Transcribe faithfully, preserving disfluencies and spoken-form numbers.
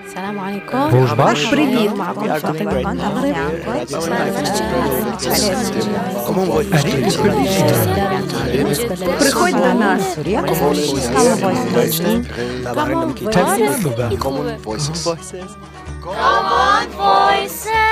السلام عليكم. Bonjour. Привіт. معكم Yeah, فاطمة great. المغرب. Приходь до нас. Common voices. Common Voices.